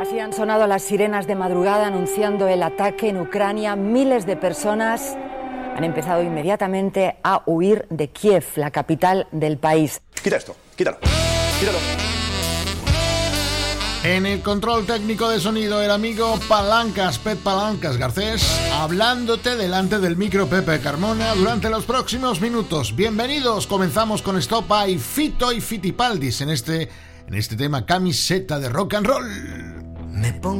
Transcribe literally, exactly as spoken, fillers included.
Así han sonado las sirenas de madrugada anunciando el ataque en Ucrania. Miles de personas han empezado inmediatamente a huir de Kiev, la capital del país. Quita esto, quítalo, quítalo. En el control técnico de sonido, el amigo Palancas, Pep Palancas Garcés, hablándote delante del micro Pepe Carmona durante los próximos minutos. Bienvenidos, comenzamos con Estopa y Fito y Fitipaldis en este, en este tema camiseta de rock and roll. Me pongo